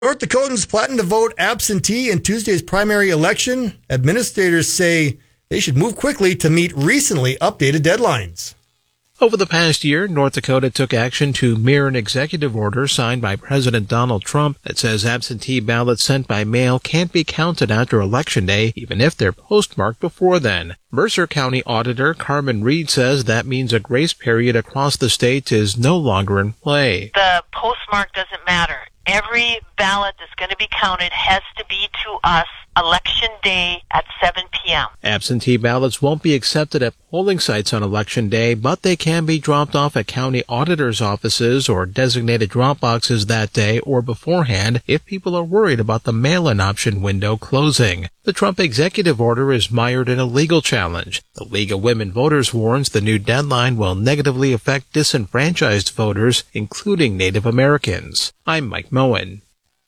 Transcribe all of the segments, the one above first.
North Dakotans plan to vote absentee in Tuesday's primary election. Administrators say they should move quickly to meet recently updated deadlines. Over the past year, North Dakota took action to mirror an executive order signed by President Donald Trump that says absentee ballots sent by mail can't be counted after Election Day, even if they're postmarked before then. Mercer County Auditor Carmen Reed says that means a grace period across the state is no longer in play. The postmark doesn't matter. Every ballot that's going to be counted has to be to us Election Day at 7 p.m. Absentee ballots won't be accepted at polling sites on Election Day, but they can be dropped off at county auditors' offices or designated drop boxes that day or beforehand if people are worried about the mail-in option window closing. The Trump executive order is mired in a legal challenge. The League of Women Voters warns the new deadline will negatively affect disenfranchised voters, including Native Americans. I'm Mike Moen.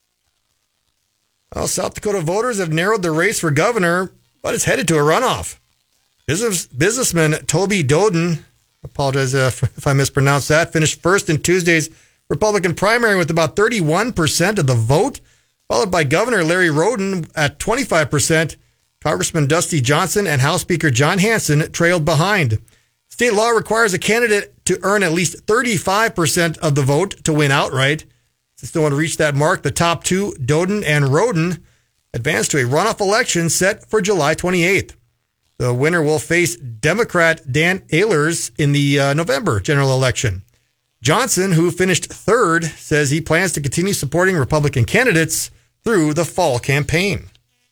Well, South Dakota voters have narrowed the race for governor, but it's headed to a runoff. Businessman Toby Doden, apologize if I mispronounced that, finished first in Tuesday's Republican primary with about 31% of the vote, followed by Governor Larry Roden at 25%. Congressman Dusty Johnson and House Speaker John Hanson trailed behind. State law requires a candidate to earn at least 35% of the vote to win outright. Since no one reached that mark, the top two, Doden and Roden, advanced to a runoff election set for July 28th. The winner will face Democrat Dan Ehlers in the November general election. Johnson, who finished third, says he plans to continue supporting Republican candidates through the fall campaign.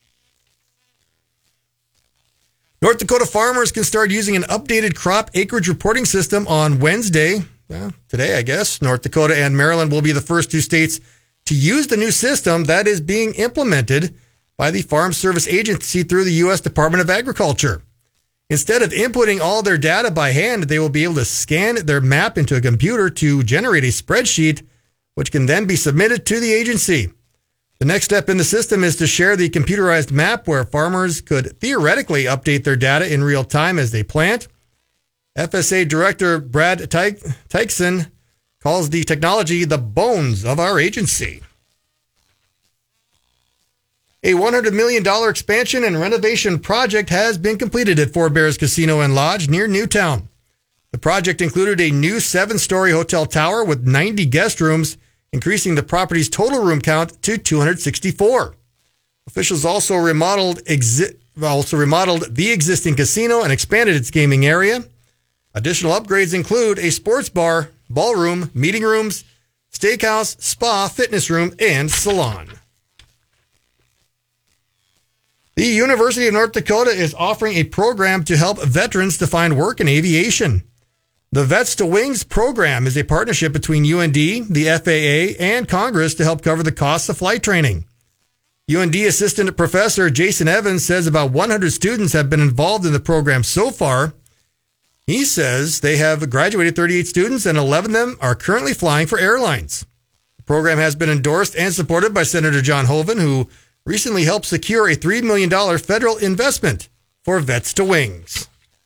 North Dakota farmers can start using an updated crop acreage reporting system on Wednesday. Well, today, I guess. North Dakota and Maryland will be the first two states to use the new system that is being implemented by the Farm Service Agency through the U.S. Department of Agriculture. Instead of inputting all their data by hand, they will be able to scan their map into a computer to generate a spreadsheet, which can then be submitted to the agency. The next step in the system is to share the computerized map where farmers could theoretically update their data in real time as they plant. FSA Director Brad Tykeson calls the technology the bones of our agency. A $100 million expansion and renovation project has been completed at Four Bears Casino and Lodge near Newtown. The project included a new 7-story hotel tower with 90 guest rooms, increasing the property's total room count to 264. Officials also remodeled the existing casino and expanded its gaming area. Additional upgrades include a sports bar, ballroom, meeting rooms, steakhouse, spa, fitness room, and salon. The University of North Dakota is offering a program to help veterans to find work in aviation. The Vets to Wings program is a partnership between UND, the FAA, and Congress to help cover the costs of flight training. UND Assistant Professor Jason Evans says about 100 students have been involved in the program so far. He says they have graduated 38 students and 11 of them are currently flying for airlines. The program has been endorsed and supported by Senator John Hoeven, who recently helped secure a $3 million federal investment for Vets to Wings.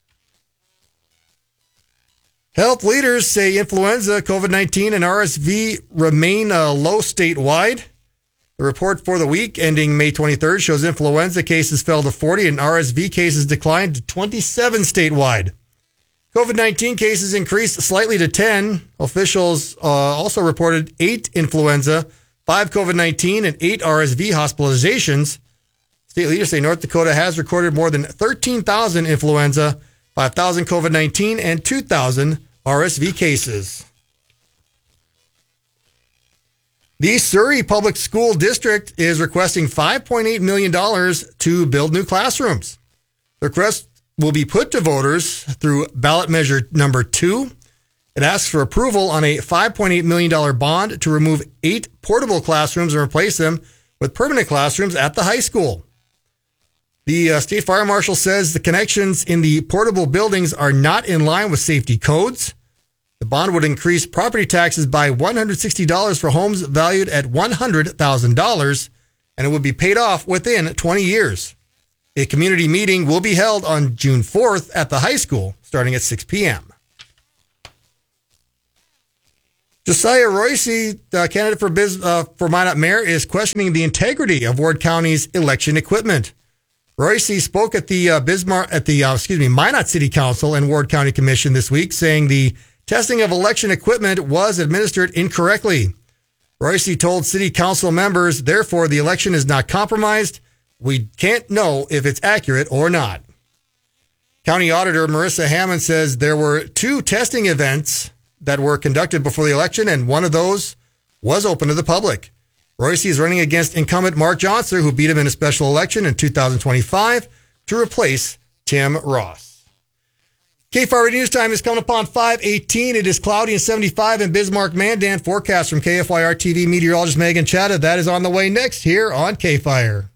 Health leaders say influenza, COVID-19, and RSV remain low statewide. The report for the week ending May 23rd shows influenza cases fell to 40 and RSV cases declined to 27 statewide. COVID-19 cases increased slightly to 10. Officials also reported 8 influenza, 5 COVID-19, and 8 RSV hospitalizations. State leaders say North Dakota has recorded more than 13,000 influenza, 5,000 COVID-19, and 2,000 RSV cases. The Surrey Public School District is requesting $5.8 million to build new classrooms. The request will be put to voters through ballot measure number 2. It asks for approval on a $5.8 million bond to remove 8 portable classrooms and replace them with permanent classrooms at the high school. The state fire marshal says the connections in the portable buildings are not in line with safety codes. The bond would increase property taxes by $160 for homes valued at $100,000, and it would be paid off within 20 years. A community meeting will be held on June 4th at the high school, starting at 6 p.m. Josiah Royce, the candidate for Minot Mayor, is questioning the integrity of Ward County's election equipment. Royce spoke at the Minot City Council and Ward County Commission this week, saying the testing of election equipment was administered incorrectly. Royce told City Council members, therefore, the election is not compromised. We can't know if it's accurate or not. County Auditor Marissa Hammond says there were 2 testing events that were conducted before the election, and one of those was open to the public. Royce is running against incumbent Mark Johnson, who beat him in a special election in 2025 to replace Tim Ross. KFIR News Time is coming upon 5:18. It is cloudy and 75 in Bismarck, Mandan. Forecast from KFIR TV meteorologist Megan Chatta. That is on the way next here on KFIR.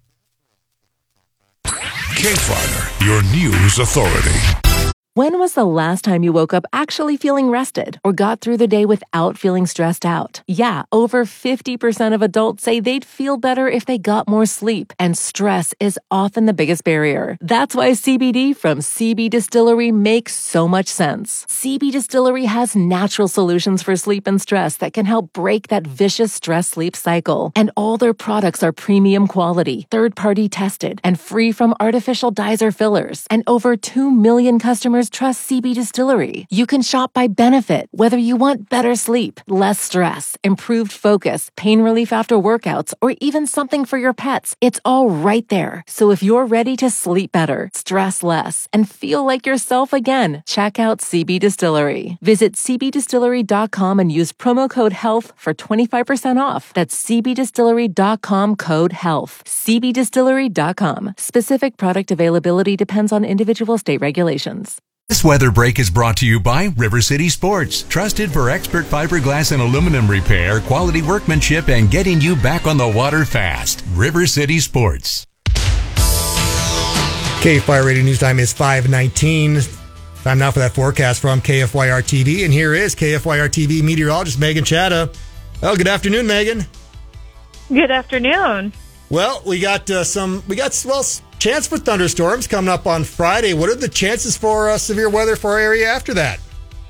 KFIR, your news authority. When was the last time you woke up actually feeling rested or got through the day without feeling stressed out? Yeah, over 50% of adults say they'd feel better if they got more sleep, and stress is often the biggest barrier. That's why CBD from CB Distillery makes so much sense. CB Distillery has natural solutions for sleep and stress that can help break that vicious stress-sleep cycle. And all their products are premium quality, third-party tested, and free from artificial dyes or fillers. And over 2 million customers trust CB Distillery. You can shop by benefit, whether you want better sleep, less stress, improved focus, pain relief after workouts, or even something for your pets. It's all right there. So if you're ready to sleep better, stress less, and feel like yourself again, check out CB Distillery. Visit cbdistillery.com and use promo code HEALTH for 25% off. That's cbdistillery.com code HEALTH. cbdistillery.com. Specific product availability depends on individual state regulations. This weather break is brought to you by River City Sports, trusted for expert fiberglass and aluminum repair, quality workmanship, and getting you back on the water fast. River City Sports. KFIR Radio News Time is 5:19. Time now for that forecast from KFYR TV, and here is KFYR TV meteorologist Megan Chatta. Well, good afternoon, Megan. Good afternoon. Well, we got chance for thunderstorms coming up on Friday. What are the chances for severe weather for our area after that?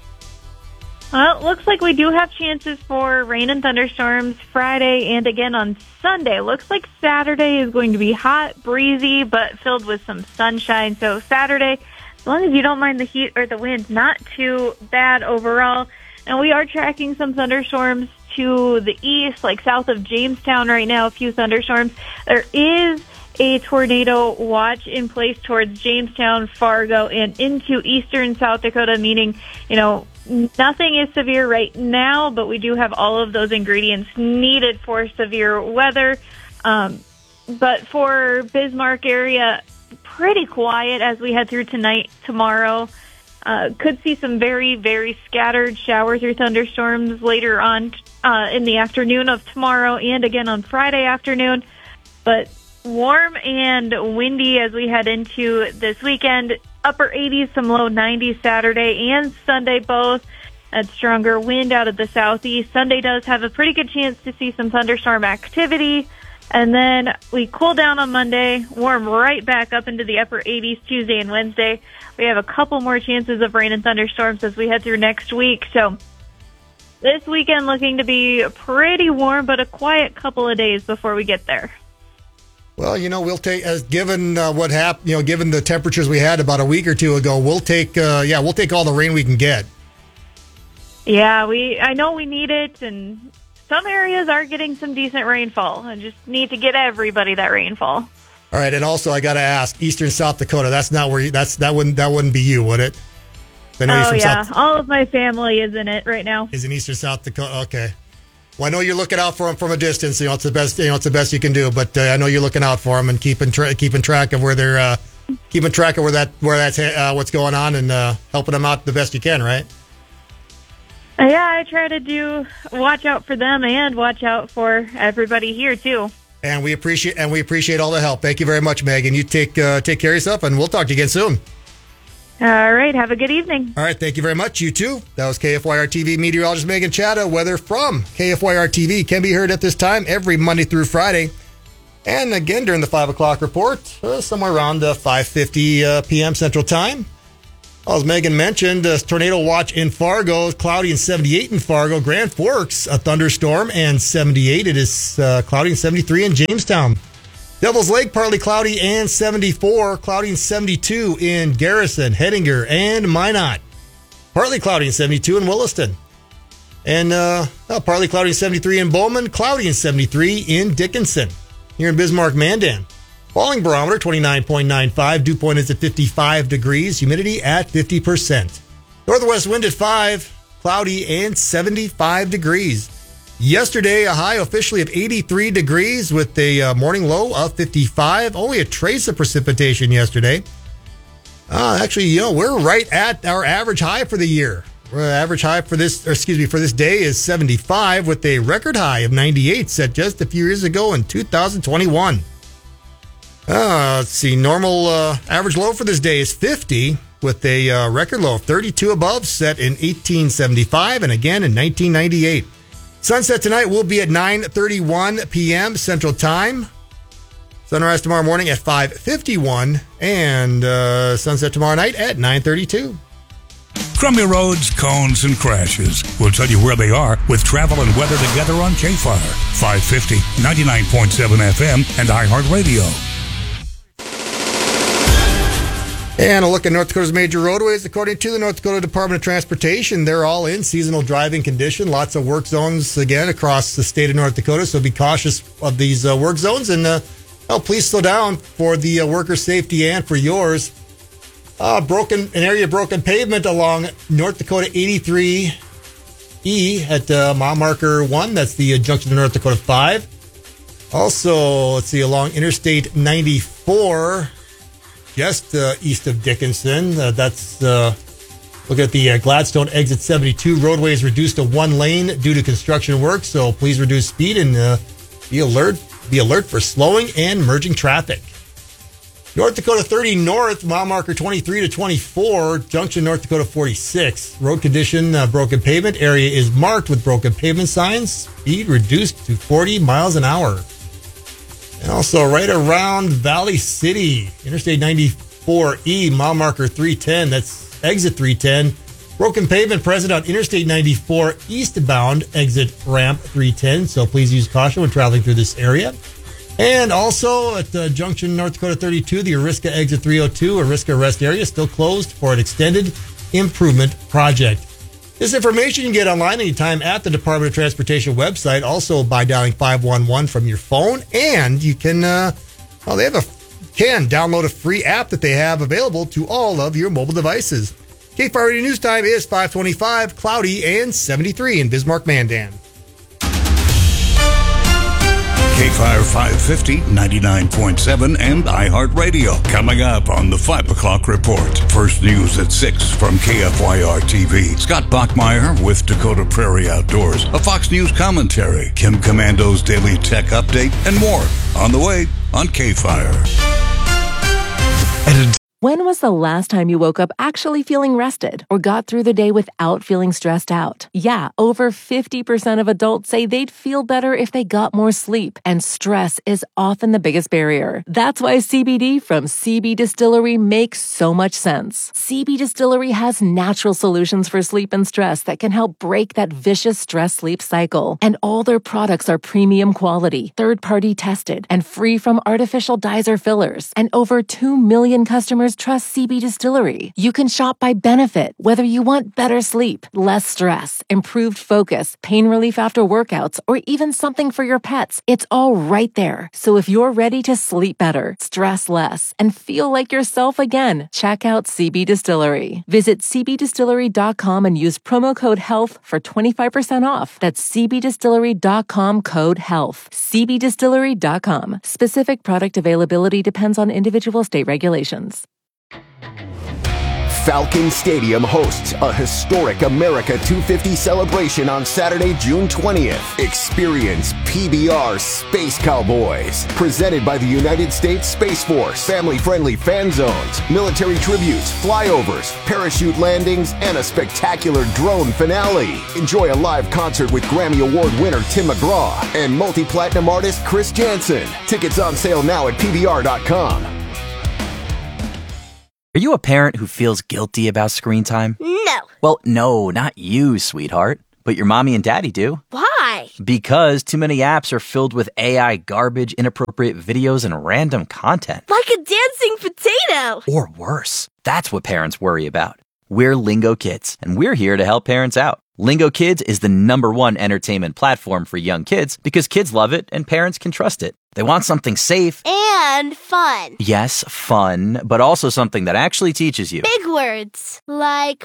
Well, it looks like we do have chances for rain and thunderstorms Friday and again on Sunday. Looks like Saturday is going to be hot, breezy, but filled with some sunshine. So Saturday, as long as you don't mind the heat or the wind, not too bad overall. And we are tracking some thunderstorms to the east, like south of Jamestown right now, a few thunderstorms. There is a tornado watch in place towards Jamestown, Fargo, and into eastern South Dakota, meaning, nothing is severe right now, but we do have all of those ingredients needed for severe weather. But for Bismarck area, pretty quiet as we head through tonight, tomorrow. Could see some very, very scattered showers or thunderstorms later on in the afternoon of tomorrow and again on Friday afternoon. But warm and windy as we head into this weekend. Upper 80s, some low 90s Saturday and Sunday both. That stronger wind out of the southeast. Sunday does have a pretty good chance to see some thunderstorm activity. And then we cool down on Monday, warm right back up into the upper 80s Tuesday and Wednesday. We have a couple more chances of rain and thunderstorms as we head through next week. So this weekend looking to be pretty warm, but a quiet couple of days before we get there. Well, we'll take, as given what happened, given the temperatures we had about a week or two ago, we'll take all the rain we can get. Yeah, I know we need it, and some areas are getting some decent rainfall. I just need to get everybody that rainfall. All right, and also I got to ask, eastern South Dakota. That's not where that wouldn't be you, would it? I know you're from all of my family is in it right now. Is in eastern South Dakota. Okay. Well, I know you're looking out for them from a distance. It's the best. It's the best you can do. But I know you're looking out for them and keeping track of where they're keeping track of what's going on and helping them out the best you can. Right? Yeah, I try to watch out for them and watch out for everybody here too. And we appreciate all the help. Thank you very much, Megan. You take care of yourself, and we'll talk to you again soon. All right. Have a good evening. All right. Thank you very much. You too. That was KFYR TV meteorologist Megan Chatta. Weather from KFYR TV can be heard at this time every Monday through Friday. And again, during the 5 o'clock report, somewhere around 5:50 p.m. Central Time As Megan mentioned, tornado watch in Fargo, cloudy and 78 in Fargo. Grand Forks, a thunderstorm and 78. It is cloudy and 73 in Jamestown. Devil's Lake, partly cloudy and 74. Cloudy and 72 in Garrison, Hettinger, and Minot. Partly cloudy and 72 in Williston. And partly cloudy and 73 in Bowman. Cloudy and 73 in Dickinson. Here in Bismarck, Mandan. Falling barometer, 29.95. Dew point is at 55 degrees. Humidity at 50%. Northwest wind at 5. Cloudy and 75 degrees. Yesterday, a high officially of 83 degrees with a morning low of 55. Only a trace of precipitation yesterday. Actually, we're right at our average high for the year. Our average high for this day is 75 with a record high of 98 set just a few years ago in 2021. Let's see. Normal average low for this day is 50 with a record low of 32 above set in 1875 and again in 1998. Sunset tonight will be at 9:31 p.m. Central Time. Sunrise tomorrow morning at 5:51 and sunset tomorrow night at 9:32. Crummy roads, cones, and crashes. We'll tell you where they are with travel and weather together on K-Fire. 550, 99.7 FM, and iHeartRadio. And a look at North Dakota's major roadways. According to the North Dakota Department of Transportation, they're all in seasonal driving condition. Lots of work zones, again, across the state of North Dakota. So be cautious of these work zones. And please slow down for the workers' safety and for yours. An area of broken pavement along North Dakota 83E at mile marker 1. That's the junction to North Dakota 5. Also, let's see, along Interstate 94, just east of Dickinson. Look at the Gladstone exit 72. Roadway is reduced to 1 lane due to construction work, so please reduce speed and be alert for slowing and merging traffic. North Dakota 30 North, mile marker 23 to 24, junction North Dakota 46. Road condition, broken pavement. Area is marked with broken pavement signs. Speed reduced to 40 miles an hour. And also right around Valley City, Interstate 94E, mile marker 310. That's exit 310. Broken pavement present on Interstate 94 eastbound exit ramp 310. So please use caution when traveling through this area. And also at the junction North Dakota 32, the Ariska exit 302, Ariska rest area still closed for an extended improvement project. This information you can get online anytime at the Department of Transportation website, also by dialing 511 from your phone. And you can, download a free app that they have available to all of your mobile devices. K-Fire Radio News Time is 5:25, cloudy and 73 in Bismarck, Mandan. K-Fire 550, 99.7, and iHeartRadio. Coming up on the 5 o'clock report. First news at 6 from KFYR TV. Scott Bachmeyer with Dakota Prairie Outdoors. A Fox News commentary. Kim Commando's daily tech update and more. On the way on K-Fire. When was the last time you woke up actually feeling rested or got through the day without feeling stressed out? Yeah, over 50% of adults say they'd feel better if they got more sleep, and stress is often the biggest barrier. That's why CBD from CB Distillery makes so much sense. CB Distillery has natural solutions for sleep and stress that can help break that vicious stress-sleep cycle. And all their products are premium quality, third-party tested, and free from artificial dyes or fillers. And over 2 million customers trust CB Distillery. You can shop by benefit, whether you want better sleep, less stress, improved focus, pain relief after workouts, or even something for your pets. It's all right there. So if you're ready to sleep better, stress less, and feel like yourself again, check out CB Distillery. Visit cbdistillery.com and use promo code HEALTH for 25% off. That's cbdistillery.com code HEALTH. cbdistillery.com. Specific product availability depends on individual state regulations. Falcon Stadium hosts a historic America 250 celebration on Saturday, June 20th. Experience PBR Space Cowboys, presented by the United States Space Force. Family-friendly fan zones, military tributes, flyovers, parachute landings, and a spectacular drone finale. Enjoy a live concert with Grammy Award winner Tim McGraw and multi-platinum artist Chris Jansen. Tickets on sale now at PBR.com. Are you a parent who feels guilty about screen time? No. Well, no, not you, sweetheart. But your mommy and daddy do. Why? Because too many apps are filled with AI garbage, inappropriate videos, and random content. Like a dancing potato. Or worse. That's what parents worry about. We're Lingo Kids, and we're here to help parents out. Lingo Kids is the #1 entertainment platform for young kids because kids love it and parents can trust it. They want something safe. And fun. Yes, fun, but also something that actually teaches you. Big words. Like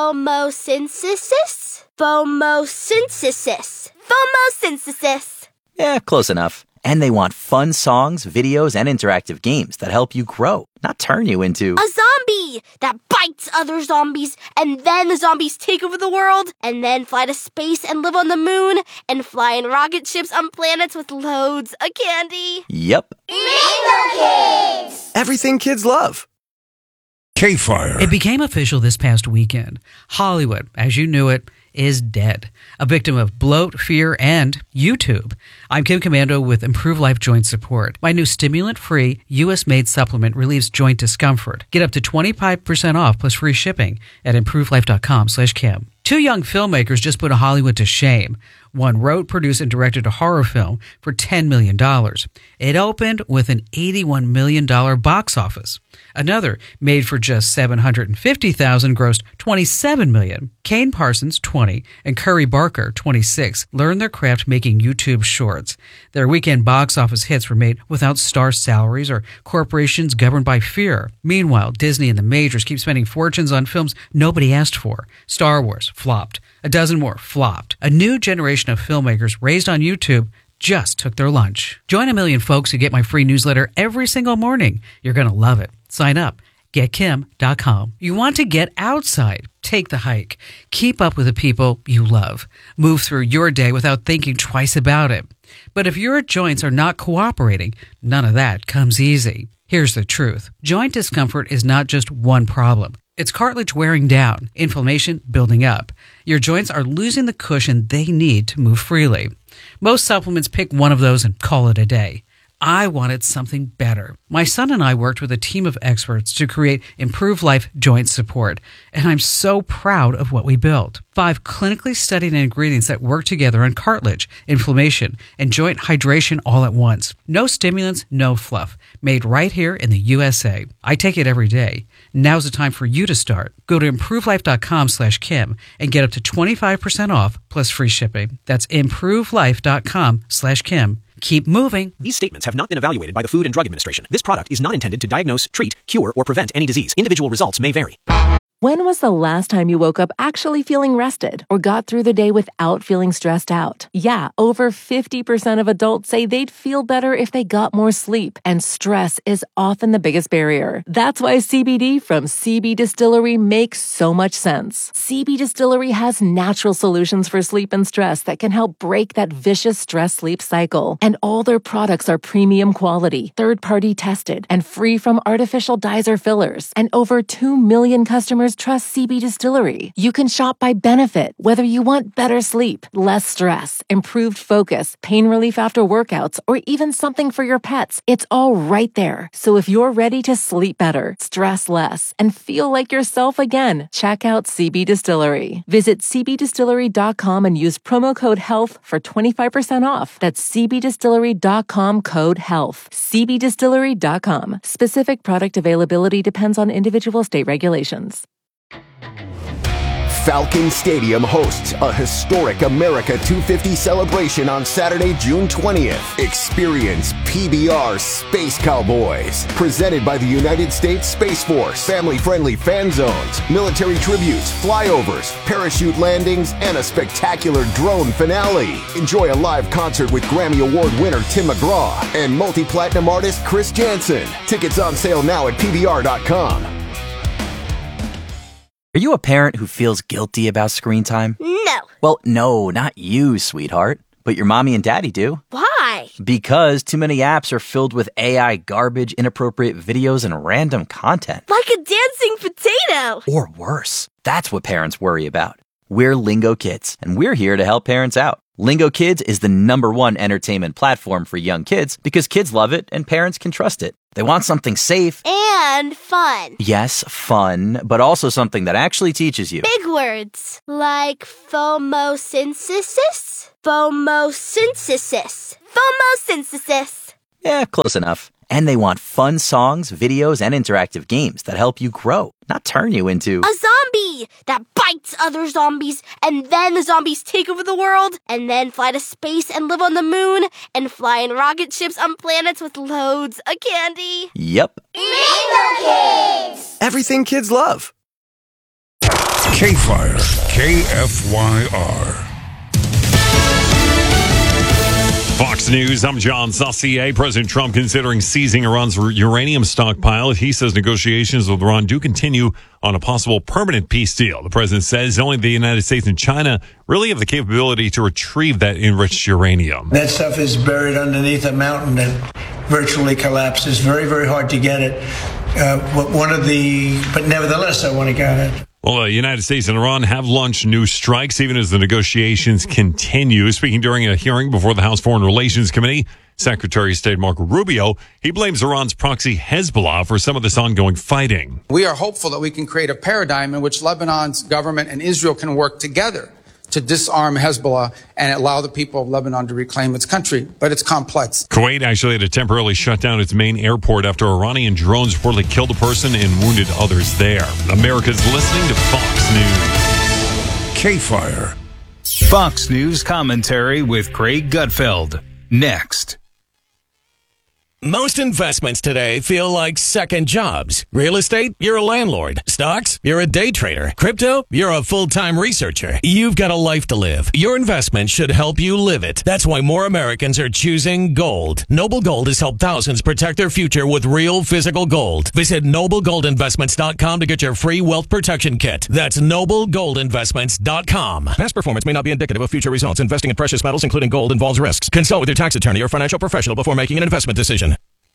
phomosynthesis? Phomosynthesis. Phomosynthesis. Yeah, close enough. And they want fun songs, videos, and interactive games that help you grow, not turn you into a zombie that bites other zombies, and then the zombies take over the world, and then fly to space and live on the moon, and fly in rocket ships on planets with loads of candy. Yep. Lingo Kids! Everything kids love. K-Fire. It became official this past weekend. Hollywood, as you knew it, is dead. A victim of bloat, fear, and YouTube. I'm Kim Commando with Improve Life Joint Support. My new stimulant-free, U.S.-made supplement relieves joint discomfort. Get up to 25% off plus free shipping at improvelife.com/Kim. 2 young filmmakers just put Hollywood to shame. One wrote, produced, and directed a horror film for $10 million. It opened with an $81 million box office. Another, made for just $750,000, grossed $27 million. Kane Parsons, 20, and Curry Barker, 26, learned their craft making YouTube shorts. Their weekend box office hits were made without star salaries or corporations governed by fear. Meanwhile, Disney and the majors keep spending fortunes on films nobody asked for. Star Wars flopped. A dozen more flopped. A new generation of filmmakers raised on YouTube just took their lunch. Join a million folks who get my free newsletter every single morning. You're going to love it. Sign up. GetKim.com. You want to get outside. Take the hike. Keep up with the people you love. Move through your day without thinking twice about it. But if your joints are not cooperating, none of that comes easy. Here's the truth. Joint discomfort is not just one problem. It's cartilage wearing down, inflammation building up. Your joints are losing the cushion they need to move freely. Most supplements pick one of those and call it a day. I wanted something better. My son and I worked with a team of experts to create Improve Life Joint Support, and I'm so proud of what we built. 5 clinically studied ingredients that work together on cartilage, inflammation, and joint hydration all at once. No stimulants, no fluff. Made right here in the USA. I take it every day. Now's the time for you to start. Go to improvelife.com/Kim and get up to 25% off plus free shipping. That's improvelife.com/Kim. Keep moving. These statements have not been evaluated by the Food and Drug Administration. This product is not intended to diagnose, treat, cure, or prevent any disease. Individual results may vary. When was the last time you woke up actually feeling rested or got through the day without feeling stressed out? Yeah, over 50% of adults say they'd feel better if they got more sleep, and stress is often the biggest barrier. That's why CBD from CB Distillery makes so much sense. CB Distillery has natural solutions for sleep and stress that can help break that vicious stress-sleep cycle. And all their products are premium quality, third-party tested, and free from artificial dyes or fillers. And over 2 million customers trust CB Distillery. You can shop by benefit, whether you want better sleep, less stress, improved focus, pain relief after workouts, or even something for your pets. It's all right there. So if you're ready to sleep better, stress less, and feel like yourself again, check out CB Distillery. Visit cbdistillery.com and use promo code HEALTH for 25% off. That's cbdistillery.com code HEALTH. cbdistillery.com. Specific product availability depends on individual state regulations. Falcon Stadium hosts a historic America 250 celebration on Saturday, June 20th. Experience PBR Space Cowboys, presented by the United States Space Force. Family-friendly fan zones, military tributes, flyovers, parachute landings, and a spectacular drone finale. Enjoy a live concert with Grammy Award winner Tim McGraw and multi-platinum artist Chris Jansen. Tickets on sale now at PBR.com. Are you a parent who feels guilty about screen time? No. Well, no, not you, sweetheart. But your mommy and daddy do. Why? Because too many apps are filled with AI garbage, inappropriate videos, and random content. Like a dancing potato. Or worse. That's what parents worry about. We're Lingo Kids, and we're here to help parents out. Lingo Kids is the #1 entertainment platform for young kids because kids love it and parents can trust it. They want something safe. And fun. Yes, fun, but also something that actually teaches you. Big words. Like phomosynthesis? Phomosynthesis. Phomosynthesis. Yeah, close enough. And they want fun songs, videos, and interactive games that help you grow, not turn you into a zombie that bites other zombies, and then the zombies take over the world, and then fly to space and live on the moon, and fly in rocket ships on planets with loads of candy. Yep. Lingo Kids! Everything kids love. K-Fire, KFYR. Fox News, I'm John Saucier. President Trump considering seizing Iran's uranium stockpile. He says negotiations with Iran do continue on a possible permanent peace deal. The president says only the United States and China really have the capability to retrieve that enriched uranium. That stuff is buried underneath a mountain that virtually collapses. Very, very hard to get it. But nevertheless, I want to get it. Well, the United States and Iran have launched new strikes even as the negotiations continue. Speaking during a hearing before the House Foreign Relations Committee, Secretary of State Marco Rubio, he blames Iran's proxy Hezbollah for some of this ongoing fighting. We are hopeful that we can create a paradigm in which Lebanon's government and Israel can work together to disarm Hezbollah and allow the people of Lebanon to reclaim its country. But it's complex. Kuwait actually had to temporarily shut down its main airport after Iranian drones reportedly killed a person and wounded others there. America's listening to Fox News. K-Fire. Fox News commentary with Craig Gutfeld. Next. Most investments today feel like second jobs. Real estate, you're a landlord. Stocks, you're a day trader. Crypto, you're a full-time researcher. You've got a life to live. Your investment should help you live it. That's why more Americans are choosing gold. Noble Gold has helped thousands protect their future with real physical gold. Visit NobleGoldInvestments.com to get your free wealth protection kit. That's NobleGoldInvestments.com. Past performance may not be indicative of future results. Investing in precious metals, including gold, involves risks. Consult with your tax attorney or financial professional before making an investment decision.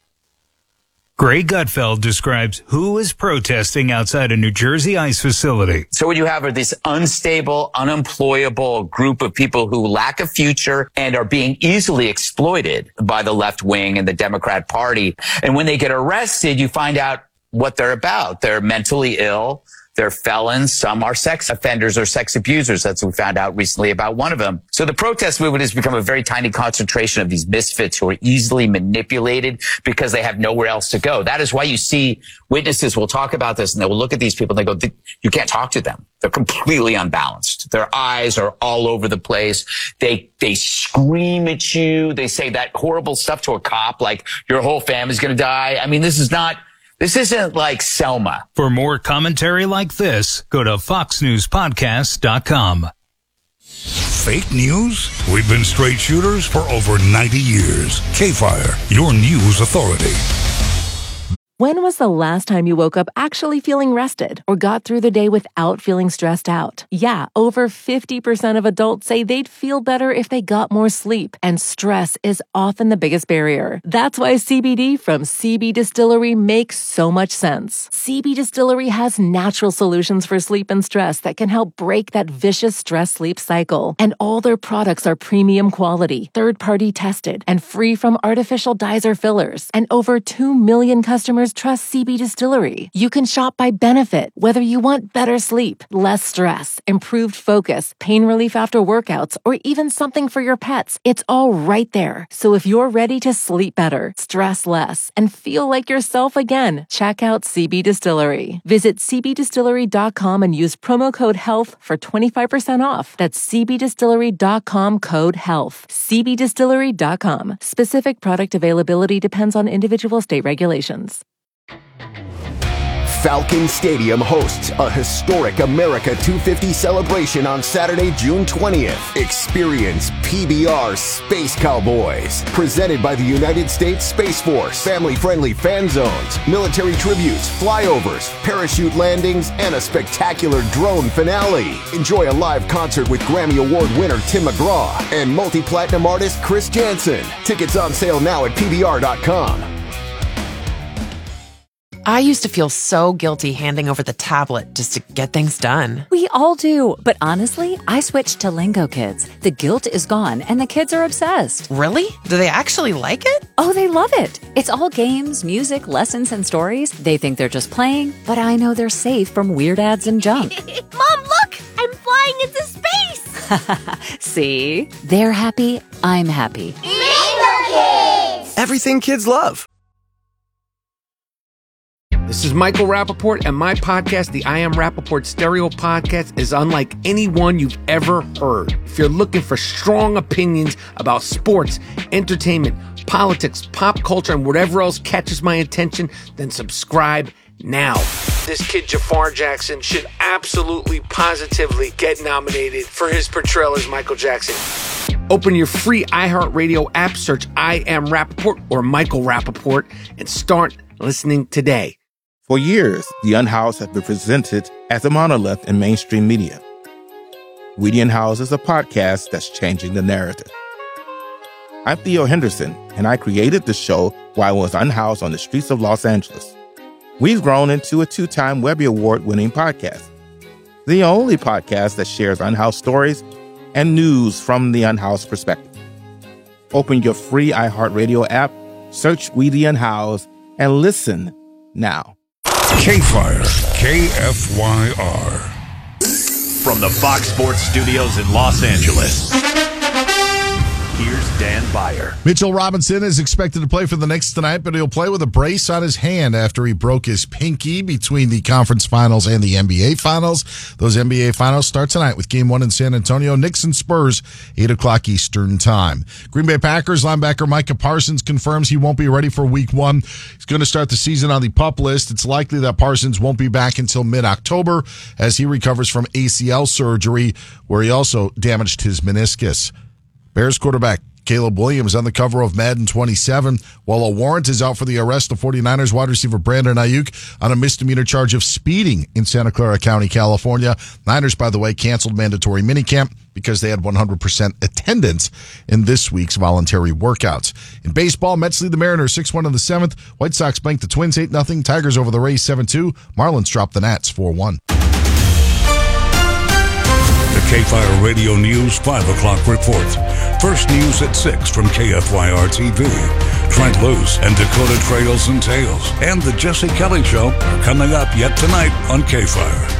Craig Gutfeld describes who is protesting outside a New Jersey ICE facility. So what you have are this unstable, unemployable group of people who lack a future and are being easily exploited by the left wing and the Democrat Party. And when they get arrested, you find out what they're about. They're mentally ill. They're felons. Some are sex offenders or sex abusers. That's what we found out recently about one of them. So the protest movement has become a very tiny concentration of these misfits who are easily manipulated because they have nowhere else to go. That is why you see witnesses will talk about this and they will look at these people and they go, you can't talk to them. They're completely unbalanced. Their eyes are all over the place. They scream at you. They say that horrible stuff to a cop, like your whole family's going to die. I mean, this isn't like Selma. For more commentary like this, go to foxnewspodcast.com. Fake news? We've been straight shooters for over 90 years. K-Fire, your news authority. When was the last time you woke up actually feeling rested or got through the day without feeling stressed out? Yeah, over 50% of adults say they'd feel better if they got more sleep, and stress is often the biggest barrier. That's why CBD from CB Distillery makes so much sense. CB Distillery has natural solutions for sleep and stress that can help break that vicious stress-sleep cycle. And all their products are premium quality, third-party tested, and free from artificial dyes or fillers. And over 2 million customers trust CB Distillery. You can shop by benefit, whether you want better sleep, less stress, improved focus, pain relief after workouts, or even something for your pets. It's all right there. So if you're ready to sleep better, stress less, and feel like yourself again, check out CB Distillery. Visit cbdistillery.com and use promo code HEALTH for 25% off. That's cbdistillery.com code HEALTH. cbdistillery.com. Specific product availability depends on individual state regulations. Falcon Stadium hosts a historic America 250 celebration on Saturday, June 20th. Experience PBR Space Cowboys, presented by the United States Space Force. Family-friendly fan zones, military tributes, flyovers, parachute landings, and a spectacular drone finale. Enjoy a live concert with Grammy Award winner Tim McGraw and multi-platinum artist Chris Janson. Tickets on sale now at PBR.com. I used to feel so guilty handing over the tablet just to get things done. We all do. But honestly, I switched to Lingo Kids. The guilt is gone and the kids are obsessed. Really? Do they actually like it? Oh, they love it. It's all games, music, lessons, and stories. They think they're just playing, but I know they're safe from weird ads and junk. Mom, look! I'm flying into space! See? They're happy. I'm happy. Lingo Kids! Everything kids love. This is Michael Rappaport, and my podcast, the I Am Rappaport Stereo Podcast, is unlike any one you've ever heard. If you're looking for strong opinions about sports, entertainment, politics, pop culture, and whatever else catches my attention, then subscribe now. This kid, Jafar Jackson, should absolutely, positively get nominated for his portrayal as Michael Jackson. Open your free iHeartRadio app, search I Am Rappaport or Michael Rappaport, and start listening today. For years, The Unhoused has been presented as a monolith in mainstream media. We the Unhoused is a podcast that's changing the narrative. I'm Theo Henderson, and I created the show while I was unhoused on the streets of Los Angeles. We've grown into a 2-time Webby Award-winning podcast, the only podcast that shares unhoused stories and news from the unhoused perspective. Open your free iHeartRadio app, search We the Unhoused, and listen now. K-Fire, KFYR. From the Fox Sports Studios in Los Angeles, here's Dan Beyer. Mitchell Robinson is expected to play for the Knicks tonight, but he'll play with a brace on his hand after he broke his pinky between the conference finals and the NBA finals. Those NBA finals start tonight with Game 1 in San Antonio. Knicks and Spurs, 8 o'clock Eastern Time. Green Bay Packers linebacker Micah Parsons confirms he won't be ready for Week 1. He's going to start the season on the PUP list. It's likely that Parsons won't be back until mid-October as he recovers from ACL surgery, where he also damaged his meniscus. Bears quarterback Caleb Williams on the cover of Madden 27, while a warrant is out for the arrest of 49ers wide receiver Brandon Ayuk on a misdemeanor charge of speeding in Santa Clara County, California. Niners, by the way, canceled mandatory minicamp because they had 100% attendance in this week's voluntary workouts. In baseball, Mets lead the Mariners 6-1 in the 7th. White Sox blanked the Twins 8-0. Tigers over the Rays 7-2. Marlins dropped the Nats 4-1. The K-Fire Radio News 5 o'clock report. First news at 6 from KFYR TV. Trent Loos and Dakota Trails and Tales and the Jesse Kelly Show are coming up yet tonight on K-Fire.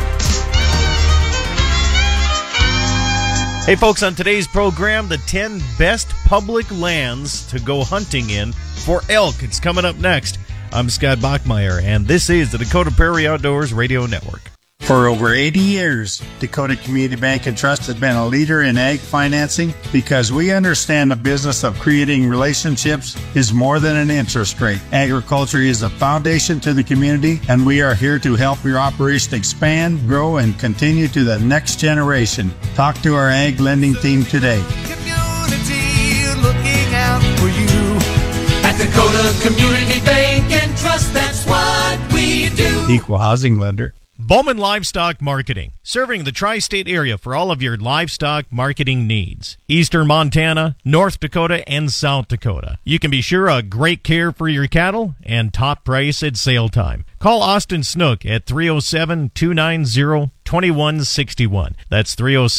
Hey folks, on today's program, the 10 best public lands to go hunting in for elk. It's coming up next. I'm Scott Bachmeyer, and this is the Dakota Prairie Outdoors Radio Network. For over 80 years, Dakota Community Bank and Trust has been a leader in ag financing because we understand the business of creating relationships is more than an interest rate. Agriculture is the foundation to the community, and we are here to help your operation expand, grow, and continue to the next generation. Talk to our ag lending team today. Community looking out for you. At Dakota Community Bank and Trust, that's what we do. Equal housing lender. Bowman Livestock Marketing, serving the tri-state area for all of your livestock marketing needs. Eastern Montana, North Dakota, and South Dakota. You can be sure of great care for your cattle and top price at sale time. Call Austin Snook at 307-290-2161. That's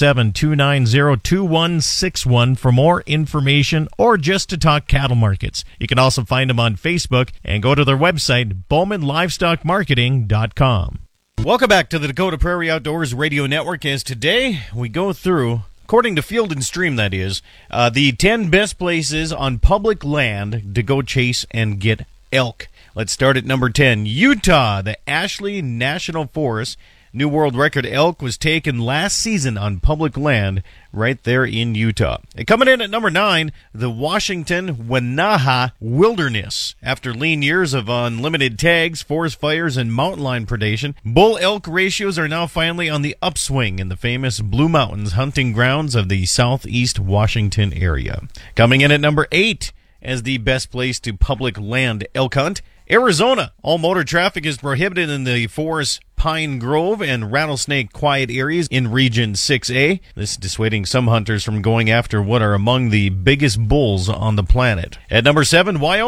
307-290-2161 for more information or just to talk cattle markets. You can also find them on Facebook and go to their website, bowmanlivestockmarketing.com. Welcome back to the Dakota Prairie Outdoors Radio Network, as today we go through, according to Field and Stream that is, the 10 best places on public land to go chase and get elk. Let's start at number 10, Utah, the Ashley National Forest. New world record elk was taken last season on public land right there in Utah. And coming in at number 9, the Washington Wenaha Wilderness. After lean years of unlimited tags, forest fires, and mountain lion predation, bull-elk ratios are now finally on the upswing in the famous Blue Mountains hunting grounds of the southeast Washington area. Coming in at number 8 as the best place to public land elk hunt, Arizona. All motor traffic is prohibited in the forest Pine Grove and Rattlesnake Quiet areas in Region 6A. This is dissuading some hunters from going after what are among the biggest bulls on the planet. At number 7, Wyoming.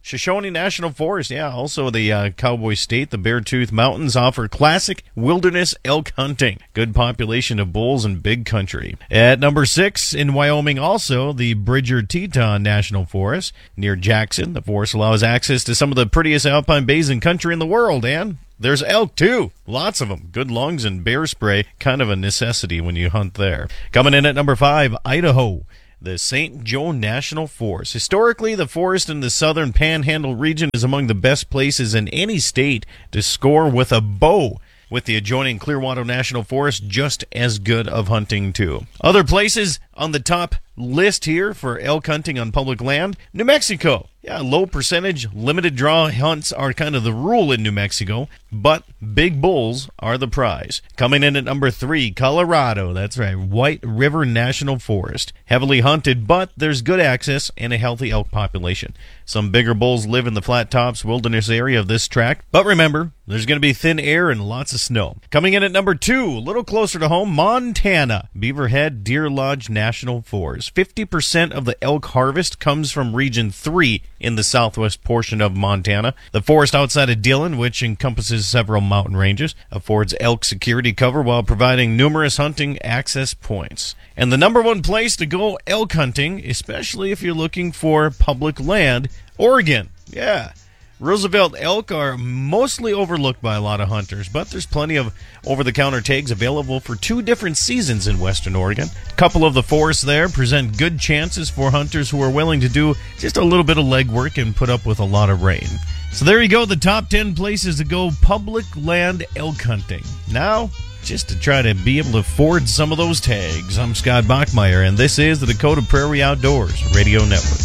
Shoshone National Forest, also the cowboy state. The Beartooth Mountains offer classic wilderness elk hunting. Good population of bulls and big country. At number 6, in Wyoming also, the Bridger-Teton National Forest. Near Jackson, the forest allows access to some of the prettiest alpine basin country in the world, and there's elk, too. Lots of them. Good lungs and bear spray. Kind of a necessity when you hunt there. Coming in at number 5, Idaho. The St. Joe National Forest. Historically, the forest in the southern Panhandle region is among the best places in any state to score with a bow, with the adjoining Clearwater National Forest just as good of hunting, too. Other places on the top list here for elk hunting on public land, New Mexico. Low percentage, limited draw hunts are kind of the rule in New Mexico, but big bulls are the prize. Coming in at number 3, Colorado. That's right, White River National Forest. Heavily hunted, but there's good access and a healthy elk population. Some bigger bulls live in the flat tops wilderness area of this tract, but remember, there's going to be thin air and lots of snow. Coming in at number 2, a little closer to home, Montana. Beaverhead Deer Lodge National Forest. 50% of the elk harvest comes from Region 3 in the southwest portion of Montana. The forest outside of Dillon, which encompasses several mountain ranges, affords elk security cover while providing numerous hunting access points. And the number 1 place to go elk hunting, especially if you're looking for public land, Oregon. Roosevelt elk are mostly overlooked by a lot of hunters, but there's plenty of over-the-counter tags available for 2 different seasons in Western Oregon. A couple of the forests there present good chances for hunters who are willing to do just a little bit of legwork and put up with a lot of rain. So there you go, the top 10 places to go public land elk hunting. Now, just to try to be able to afford some of those tags, I'm Scott Bachmeyer, and this is the Dakota Prairie Outdoors Radio Network.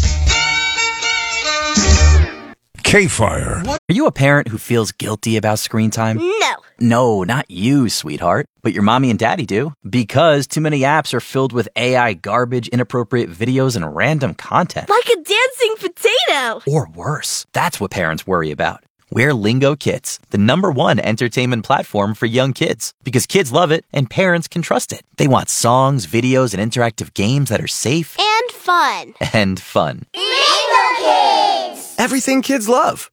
K-Fire. Are you a parent who feels guilty about screen time? No. No, not you, sweetheart. But your mommy and daddy do. Because too many apps are filled with AI garbage, inappropriate videos, and random content. Like a dancing potato. Or worse. That's what parents worry about. We're Lingo Kids, the #1 entertainment platform for young kids. Because kids love it and parents can trust it. They want songs, videos, and interactive games that are safe. And fun. And fun. Lingo Kids! Everything kids love.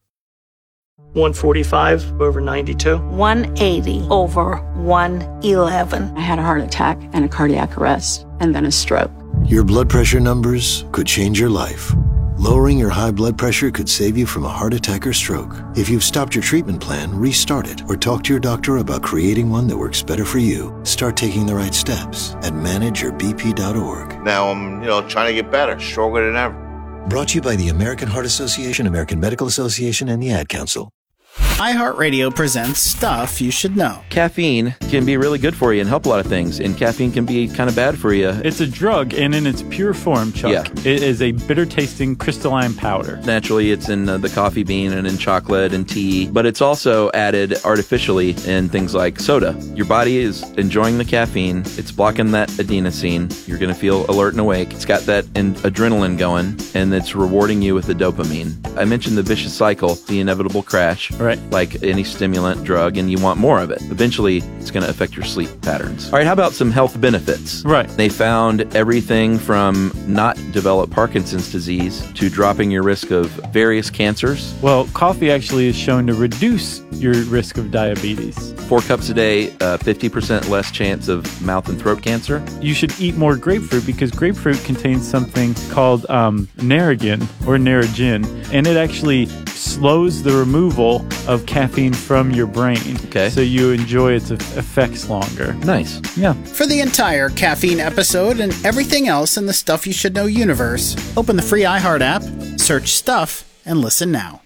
145 over 92. 180 over 111. I had a heart attack and a cardiac arrest, and then a stroke. Your blood pressure numbers could change your life. Lowering your high blood pressure could save you from a heart attack or stroke. If you've stopped your treatment plan, restart it or talk to your doctor about creating one that works better for you. Start taking the right steps at manageyourbp.org. Now I'm, trying to get better, stronger than ever. Brought to you by the American Heart Association, American Medical Association, and the Ad Council. iHeartRadio presents Stuff You Should Know. Caffeine can be really good for you and help a lot of things, and caffeine can be kind of bad for you. It's a drug, and in its pure form, Chuck, it is a bitter-tasting crystalline powder. Naturally, it's in the coffee bean and in chocolate and tea, but it's also added artificially in things like soda. Your body is enjoying the caffeine. It's blocking that adenosine. You're going to feel alert and awake. It's got that adrenaline going, and it's rewarding you with the dopamine. I mentioned the vicious cycle, the inevitable crash. Right. Like any stimulant drug, and you want more of it. Eventually, it's going to affect your sleep patterns. All right, how about some health benefits? Right. They found everything from not develop Parkinson's disease to dropping your risk of various cancers. Well, coffee actually is shown to reduce your risk of diabetes. 4 cups a day, 50% less chance of mouth and throat cancer. You should eat more grapefruit because grapefruit contains something called Narragin or Narragin, and it actually slows the removal of caffeine from your brain. Okay. So you enjoy its effects longer. Nice. Yeah. For the entire caffeine episode and everything else in the Stuff You Should Know universe, open the free iHeart app, search Stuff, and listen now.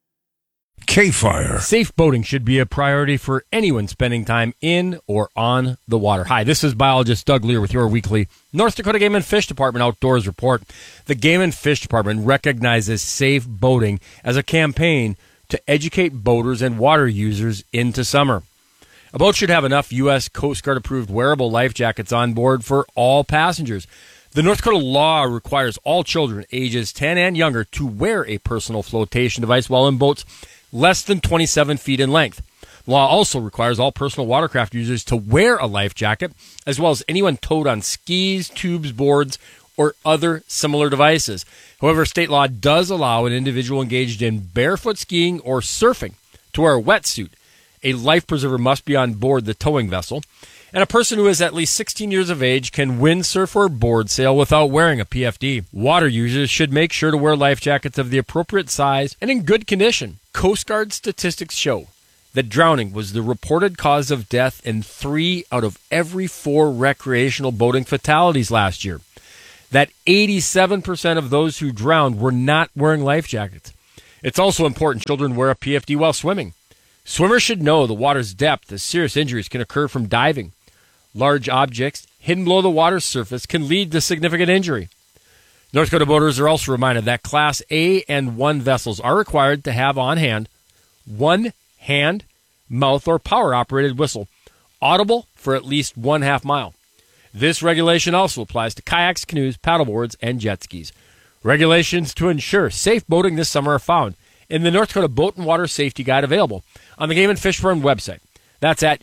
K-Fire. Safe boating should be a priority for anyone spending time in or on the water. Hi, this is biologist Doug Lear with your weekly North Dakota Game and Fish Department Outdoors Report. The Game and Fish Department recognizes safe boating as a campaign to educate boaters and water users into summer. A boat should have enough U.S. Coast Guard approved wearable life jackets on board for all passengers. The North Dakota law requires all children ages 10 and younger to wear a personal flotation device while in boats less than 27 feet in length. The law also requires all personal watercraft users to wear a life jacket, as well as anyone towed on skis, tubes, boards, or other similar devices. However, state law does allow an individual engaged in barefoot skiing or surfing to wear a wetsuit. A life preserver must be on board the towing vessel, and a person who is at least 16 years of age can windsurf or board sail without wearing a PFD. Water users should make sure to wear life jackets of the appropriate size and in good condition. Coast Guard statistics show that drowning was the reported cause of death in 3 out of every 4 recreational boating fatalities last year. That 87% of those who drowned were not wearing life jackets. It's also important children wear a PFD while swimming. Swimmers should know the water's depth, as serious injuries can occur from diving. Large objects hidden below the water's surface can lead to significant injury. North Dakota boaters are also reminded that Class A and 1 vessels are required to have on hand one hand, mouth, or power-operated whistle, audible for at least 1/2 mile. This regulation also applies to kayaks, canoes, paddleboards, and jet skis. Regulations to ensure safe boating this summer are found in the North Dakota Boat and Water Safety Guide available on the Game and Fish Department website. That's at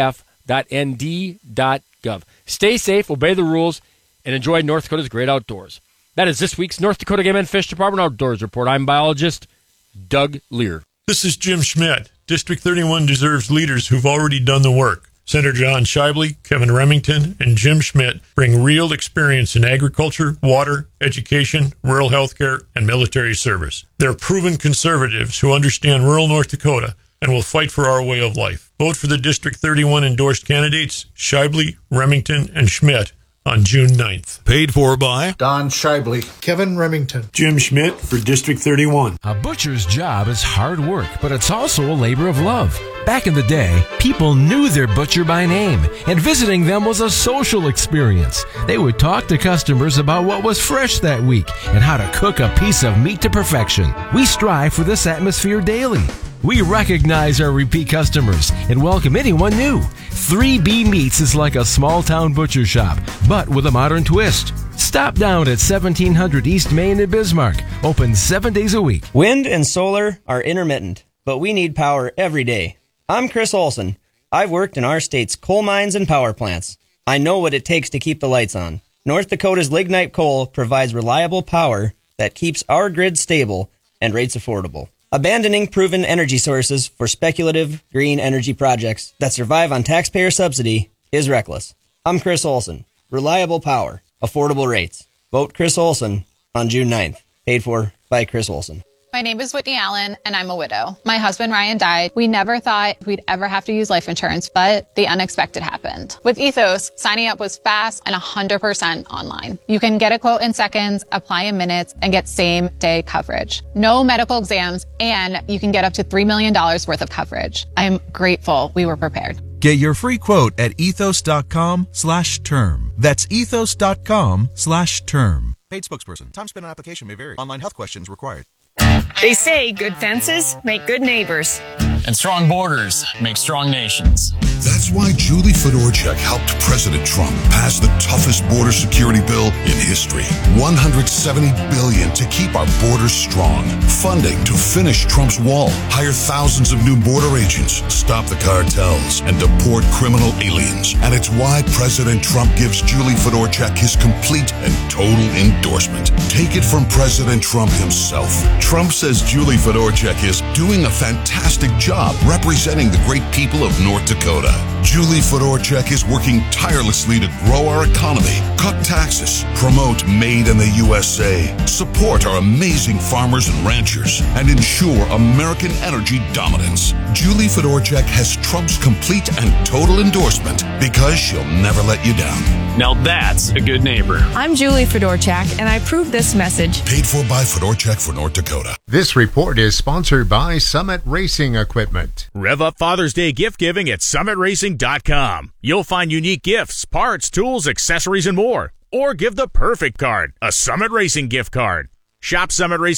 gf.nd.gov. Stay safe, obey the rules, and enjoy North Dakota's great outdoors. That is this week's North Dakota Game and Fish Department Outdoors Report. I'm biologist Doug Lear. This is Jim Schmidt. District 31 deserves leaders who've already done the work. Senator John Shibley, Kevin Remington, and Jim Schmidt bring real experience in agriculture, water, education, rural health care, and military service. They're proven conservatives who understand rural North Dakota and will fight for our way of life. Vote for the District 31 endorsed candidates, Shibley, Remington, and Schmidt, on June 9th. Paid for by Don Shibley, Kevin Remington, Jim Schmidt for District 31. A butcher's job is hard work, but it's also a labor of love. Back in the day, people knew their butcher by name, and visiting them was a social experience. They would talk to customers about what was fresh that week and how to cook a piece of meat to perfection. We strive for this atmosphere daily. We recognize our repeat customers and welcome anyone new. 3B Meats is like a small-town butcher shop, but with a modern twist. Stop down at 1700 East Main in Bismarck, open 7 days a week. Wind and solar are intermittent, but we need power every day. I'm Chris Olson. I've worked in our state's coal mines and power plants. I know what it takes to keep the lights on. North Dakota's lignite coal provides reliable power that keeps our grid stable and rates affordable. Abandoning proven energy sources for speculative green energy projects that survive on taxpayer subsidy is reckless. I'm Chris Olson. Reliable power, affordable rates. Vote Chris Olson on June 9th. Paid for by Chris Olson. My name is Whitney Allen, and I'm a widow. My husband, Ryan, died. We never thought we'd ever have to use life insurance, but the unexpected happened. With Ethos, signing up was fast and 100% online. You can get a quote in seconds, apply in minutes, and get same-day coverage. No medical exams, and you can get up to $3 million worth of coverage. I'm grateful we were prepared. Get your free quote at ethos.com/term. That's ethos.com/term. Paid spokesperson. Time spent on application may vary. Online health questions required. They say good fences make good neighbors. And strong borders make strong nations. That's why Julie Fedorchak helped President Trump pass the toughest border security bill in history. $170 billion to keep our borders strong. Funding to finish Trump's wall. Hire thousands of new border agents. Stop the cartels and deport criminal aliens. And it's why President Trump gives Julie Fedorchak his complete and total endorsement. Take it from President Trump himself. Trump says Julie Fedorchak is doing a fantastic job representing the great people of North Dakota. Julie Fedorchak is working tirelessly to grow our economy, cut taxes, promote Made in the USA, support our amazing farmers and ranchers, and ensure American energy dominance. Julie Fedorchak has Trump's complete and total endorsement because she'll never let you down. Now that's a good neighbor. I'm Julie Fedorchak, and I approve this message. Paid for by Fedorchak for North Dakota. This report is sponsored by Summit Racing Equipment. Rev up Father's Day gift giving at summitracing.com. You'll find unique gifts, parts, tools, accessories, and more. Or give the perfect card, a Summit Racing gift card. Shop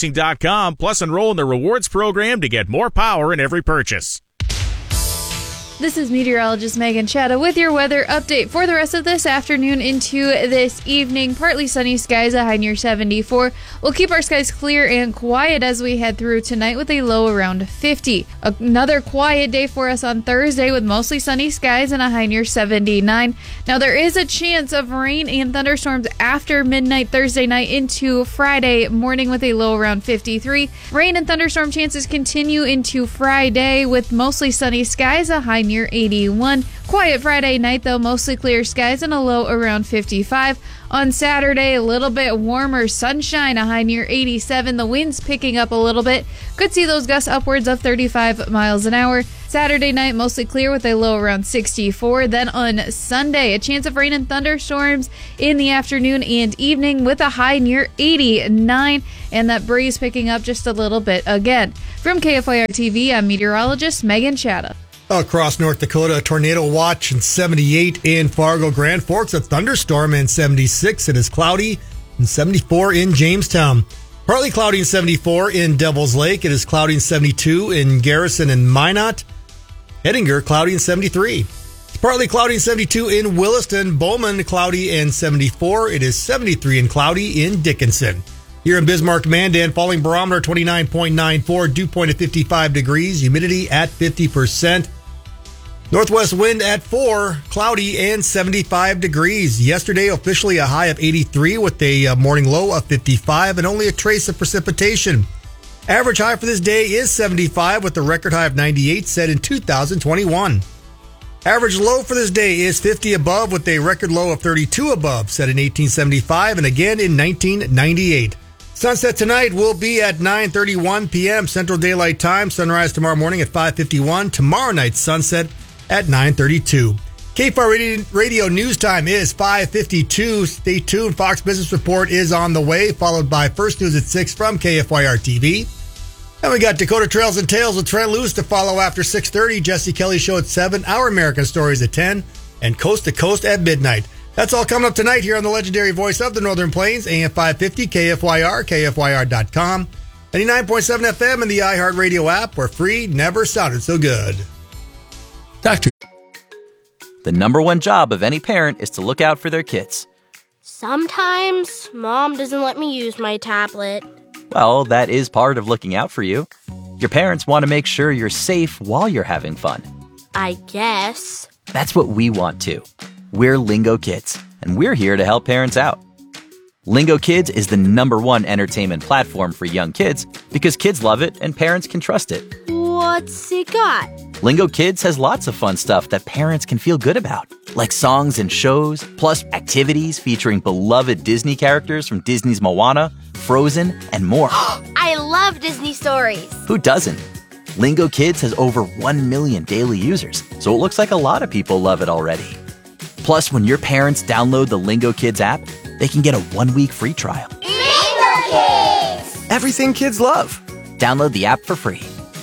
summitracing.com, plus enroll in the rewards program to get more power in every purchase. This is meteorologist Megan Chatta with your weather update for the rest of this afternoon into this evening. Partly sunny skies, a high near 74. We'll keep our skies clear and quiet as we head through tonight with a low around 50. Another quiet day for us on Thursday with mostly sunny skies and a high near 79. Now there is a chance of rain and thunderstorms after midnight Thursday night into Friday morning with a low around 53. Rain and thunderstorm chances continue into Friday with mostly sunny skies, a high near 81. Quiet Friday night though, mostly clear skies and a low around 55. On Saturday, a little bit warmer sunshine, a high near 87. The wind's picking up a little bit. Could see those gusts upwards of 35 miles an hour. Saturday night, mostly clear with a low around 64. Then on Sunday, a chance of rain and thunderstorms in the afternoon and evening with a high near 89. And that breeze picking up just a little bit again. From KFYR TV, I'm meteorologist Megan Chatta. Across North Dakota, a tornado watch in 78 in Fargo. Grand Forks, a thunderstorm in 76. It is cloudy in 74 in Jamestown. Partly cloudy in 74 in Devil's Lake. It is cloudy in 72 in Garrison and Minot. Hettinger, cloudy in 73. It's partly cloudy in 72 in Williston. Bowman, cloudy in 74. It is 73 and cloudy in Dickinson. Here in Bismarck, Mandan, falling barometer 29.94, dew point at 55 degrees, humidity at 50%. Northwest wind at 4, cloudy and 75 degrees. Yesterday, officially a high of 83 with a morning low of 55 and only a trace of precipitation. Average high for this day is 75 with the record high of 98 set in 2021. Average low for this day is 50 above with a record low of 32 above set in 1875 and again in 1998. Sunset tonight will be at 9:31 p.m. Central Daylight Time. Sunrise tomorrow morning at 5:51. Tomorrow night's sunset at 9:32. KFYR Radio News Time is 5:52. Stay tuned. Fox Business Report is on the way, followed by First News at 6 from KFYR TV. And we got Dakota Trails and Tales with Trent Lewis to follow after 6:30. Jesse Kelly Show at 7. Our American Stories at 10. And Coast to Coast at midnight. That's all coming up tonight here on the legendary voice of the Northern Plains, AM 550, KFYR, KFYR.com, 99.7 FM, and the iHeartRadio app, where free never sounded so good. Doctor. The number one job of any parent is to look out for their kids. Sometimes Mom doesn't let me use my tablet. Well, that is part of looking out for you. Your parents want to make sure you're safe while you're having fun. I guess. That's what we want too. We're Lingo Kids, and we're here to help parents out. Lingo Kids is the number one entertainment platform for young kids because kids love it and parents can trust it. What's it got? Lingo Kids has lots of fun stuff that parents can feel good about, like songs and shows, plus activities featuring beloved Disney characters from Disney's Moana, Frozen, and more. I love Disney stories. Who doesn't? Lingo Kids has over 1 million daily users, so it looks like a lot of people love it already. Plus, when your parents download the Lingo Kids app, they can get a 1-week free trial. Lingo Kids! Everything kids love. Download the app for free.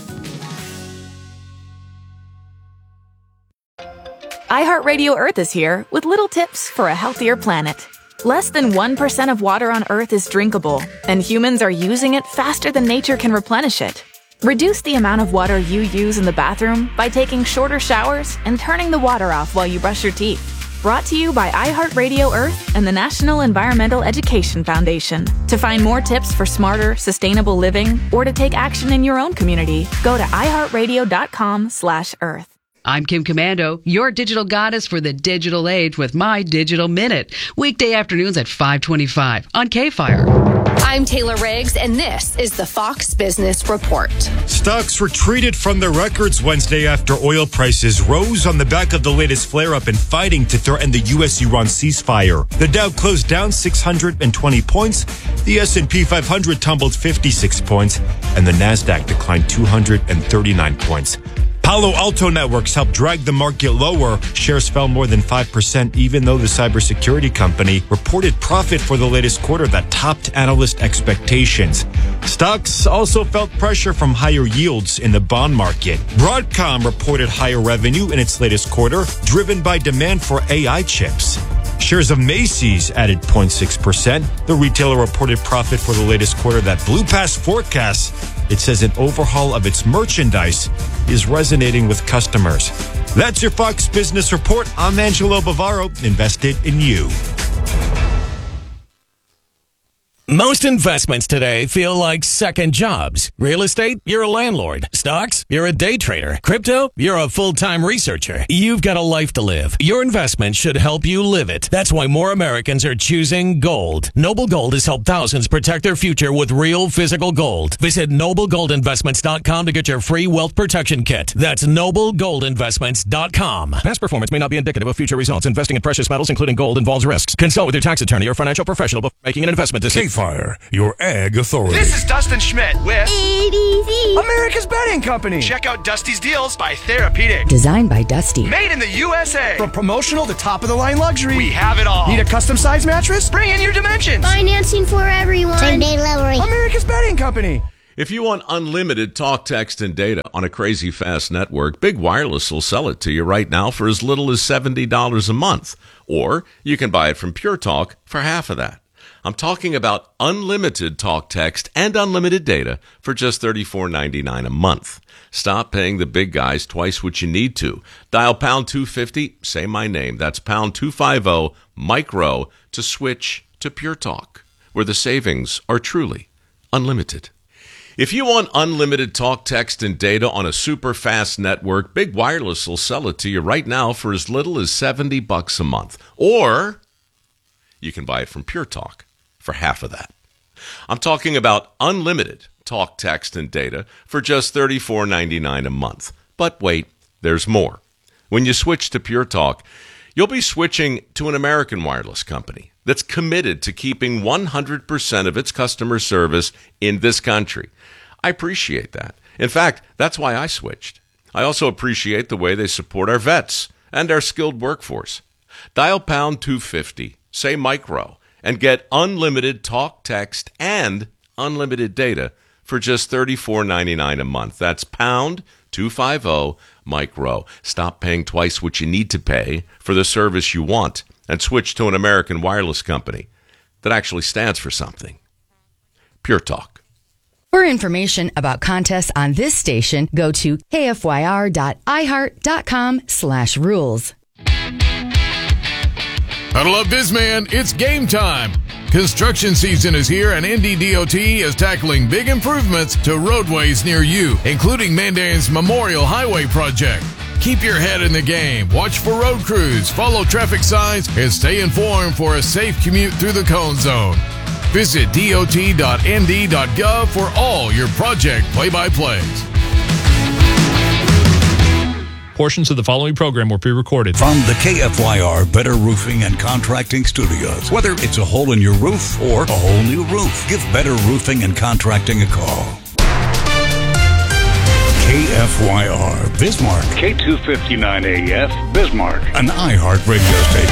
iHeartRadio Earth is here with little tips for a healthier planet. Less than 1% of water on Earth is drinkable, and humans are using it faster than nature can replenish it. Reduce the amount of water you use in the bathroom by taking shorter showers and turning the water off while you brush your teeth. Brought to you by iHeartRadio Earth and the National Environmental Education Foundation. To find more tips for smarter, sustainable living or to take action in your own community, go to iHeartRadio.com/Earth. I'm Kim Commando, your digital goddess for the digital age with my Digital Minute. Weekday afternoons at 5:25 on KFYR. I'm Taylor Riggs, and this is the Fox Business Report. Stocks retreated from their records Wednesday after oil prices rose on the back of the latest flare-up in fighting to threaten the U.S.-Iran ceasefire. The Dow closed down 620 points, the S&P 500 tumbled 56 points, and the Nasdaq declined 239 points. Palo Alto Networks helped drag the market lower. Shares fell more than 5%, even though the cybersecurity company reported profit for the latest quarter that topped analyst expectations. Stocks also felt pressure from higher yields in the bond market. Broadcom reported higher revenue in its latest quarter, driven by demand for AI chips. Shares of Macy's added 0.6%. The retailer reported profit for the latest quarter that blew past forecasts. It says an overhaul of its merchandise is resonating with customers. That's your Fox Business Report. I'm Angelo Bavaro, invested in you. Most investments today feel like second jobs. Real estate, you're a landlord. Stocks, you're a day trader. Crypto, you're a full-time researcher. You've got a life to live. Your investment should help you live it. That's why more Americans are choosing gold. Noble Gold has helped thousands protect their future with real physical gold. Visit NobleGoldInvestments.com to get your free wealth protection kit. That's NobleGoldInvestments.com. Past performance may not be indicative of future results. Investing in precious metals, including gold, involves risks. Consult with your tax attorney or financial professional before making an investment decision. K-Fire, your ag authority. This is Dustin Schmidt with ADZ, America's Bedding Company. Check out Dusty's Deals by Therapeutic. Designed by Dusty. Made in the USA. From promotional to top-of-the-line luxury, we have it all. Need a custom-sized mattress? Bring in your dimensions. Financing for everyone. Same-day delivery. America's Bedding Company. If you want unlimited talk, text, and data on a crazy fast network, Big Wireless will sell it to you right now for as little as $70 a month. Or you can buy it from Pure Talk for half of that. I'm talking about unlimited talk, text, and unlimited data for just $34.99 a month. Stop paying the big guys twice what you need to. Dial pound 250, say my name. That's pound 250 micro to switch to Pure Talk, where the savings are truly unlimited. If you want unlimited talk, text, and data on a super fast network, Big Wireless will sell it to you right now for as little as $70 a month. Or you can buy it from Pure Talk for half of that. I'm talking about unlimited talk, text, and data for just $34.99 a month. But wait, there's more. When you switch to Pure Talk, you'll be switching to an American wireless company that's committed to keeping 100% of its customer service in this country. I appreciate that. In fact, that's why I switched. I also appreciate the way they support our vets and our skilled workforce. Dial pound 250, say micro, and get unlimited talk, text, and unlimited data for just $34.99 a month. That's pound 250 micro. Stop paying twice what you need to pay for the service you want and switch to an American wireless company that actually stands for something. Pure Talk. For information about contests on this station, go to kfyr.iheart.com/rules. Huddle up, Bizman. It's game time. Construction season is here, and NDDOT is tackling big improvements to roadways near you, including Mandan's Memorial Highway project. Keep your head in the game. Watch for road crews, follow traffic signs, and stay informed for a safe commute through the cone zone. Visit dot.nd.gov for all your project play-by-plays. Portions of the following program were pre-recorded. From the KFYR Better Roofing and Contracting Studios. Whether it's a hole in your roof or a whole new roof, give Better Roofing and Contracting a call. KFYR Bismarck. K259AF Bismarck. An iHeart radio station.